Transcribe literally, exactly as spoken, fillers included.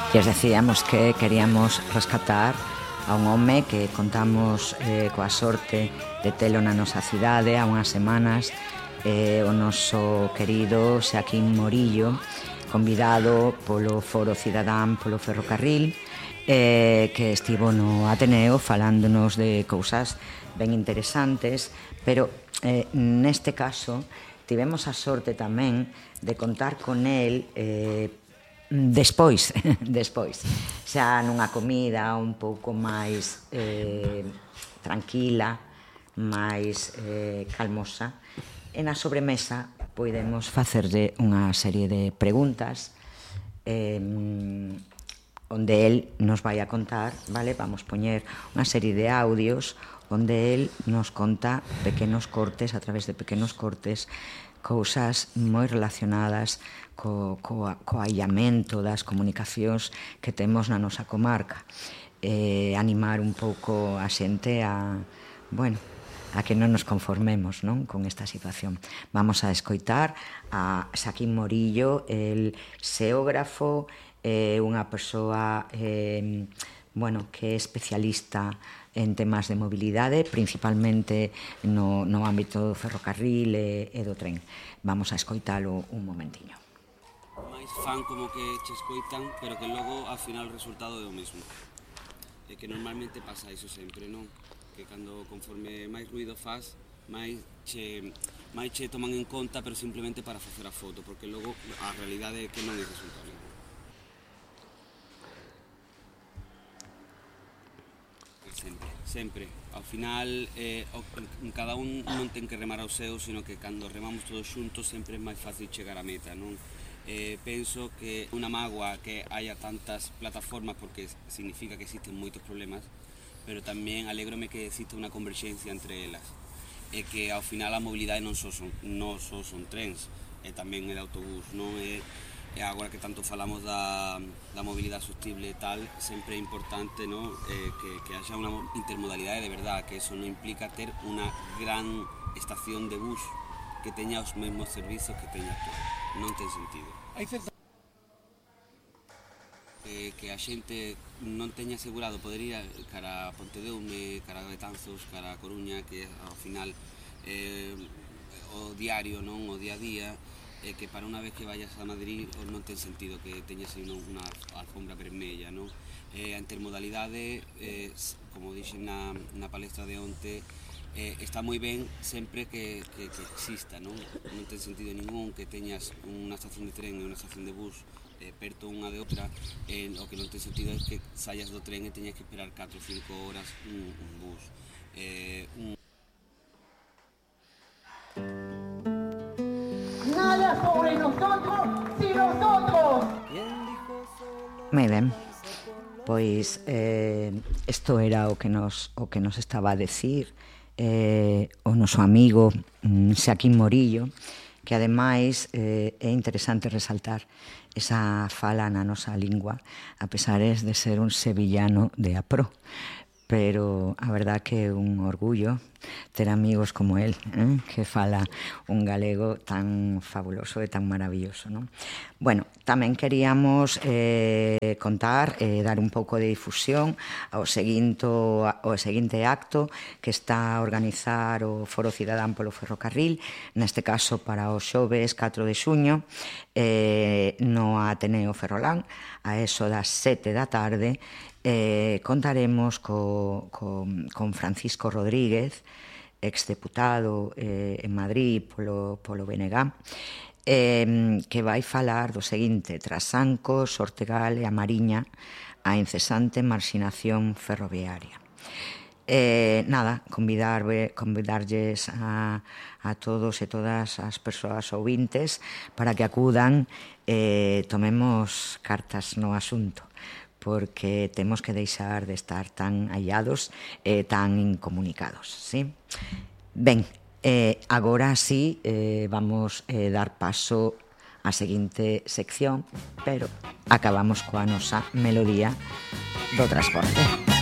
Lles decíamos que queríamos rescatar a un home que contamos eh, coa sorte de telo na nosa cidade há unhas semanas, eh, o noso querido Xaquín Morillo, convidado polo Foro Cidadán polo Ferrocarril, eh, que estivo no Ateneo falándonos de cousas ben interesantes, pero eh, neste caso tivemos a sorte tamén de contar con el eh, despois, despois, xa nunha comida un pouco máis eh, tranquila, máis eh, calmosa, e na sobremesa podemos facerlle unha serie de preguntas eh, onde el nos vai a contar, vale? Vamos poñer unha serie de audios onde el nos conta pequenos cortes, a través de pequenos cortes, cousas moi relacionadas co, co, co aillamento das comunicacións que temos na nosa comarca. Eh, animar un pouco a xente a, bueno, a que non nos conformemos, non, con esta situación. Vamos a escoitar a Xaquín Morillo, el xeógrafo, eh, unha persoa eh, bueno, que é especialista en temas de mobilidade, principalmente no, no ámbito do ferrocarril e, e do tren. Vamos a escoitalo un momentiño. Máis fan como que che escoitan, pero que logo ao final o resultado é o mesmo. E que normalmente pasa iso sempre, non? Que cando conforme máis ruido faz, máis che, máis che toman en conta, pero simplemente para facer a foto, porque logo a realidade é que non é resultado. Sempre, sempre. Ao final, eh, cada un non ten que remar ao seu, sino que cando remamos todos xuntos sempre é máis fácil chegar á meta, non? Eh, penso que unha mágoa que haya tantas plataformas porque significa que existen moitos problemas, pero tamén alégrome que exista unha converxencia entre elas, e que ao final a mobilidade non só son, non só son trens, e tamén el autobús, non? E, e agora que tanto falamos da, da mobilidade sostible e tal, sempre é importante, no? eh, que, que haxa unha intermodalidade de verdad, que eso non implica ter unha gran estación de bus que teña os mesmos servizos que teña tú. Non ten sentido. Hai certa... Eh, que a xente non teña asegurado poder ir cara a Pontedeume, cara a Betanzos, cara a Coruña, que ao final eh, o diario, non, o día a día, e que para unha vez que vayas a Madrid non ten sentido que teñas unha alfombra vermella, non? Eh, a intermodalidade, eh, como dixen na, na palestra de onte, eh, está moi ben sempre que, que, que exista, non? Non ten sentido ningún que teñas unha estación de tren e unha estación de bus eh, perto unha de outra, eh, o que non ten sentido é que saias do tren e teñas que esperar catro ou cinco horas un, un bus. Eh, un Nada sobre nosotros, sin nosotros. Moi ben, pois eh, isto era o que nos o que nos estaba a decir eh, o noso amigo mm, Xaquín Morillo, que ademais eh, é interesante resaltar esa fala na nosa lingua, a pesar de ser un sevillano de a pro. Pero a verdad que é un orgullo ter amigos como él, eh? que fala un galego tan fabuloso e tan maravilloso, non? Bueno, tamén queríamos eh, contar, eh, dar un pouco de difusión ao seguinte, ao seguinte acto que está a organizar o Foro Cidadán polo Ferrocarril, neste caso para o xoves catro de xuño, eh, no Ateneo Ferrolán, a eso das sete da tarde. Eh, contaremos co, co, con Francisco Rodríguez, exdeputado eh, en Madrid polo, polo B N G, eh, que vai falar do seguinte: Trasancos, Ortegal e a Mariña, a incesante marxinación ferroviaria. Eh, nada, convidar, convidarlles a, a todos e todas as persoas ouvintes para que acudan e eh, tomemos cartas no asunto, porque temos que deixar de estar tan aillados e tan incomunicados, sí? Ben, eh, agora sí eh, vamos eh, dar paso á seguinte sección, pero acabamos coa nosa melodía do transporte.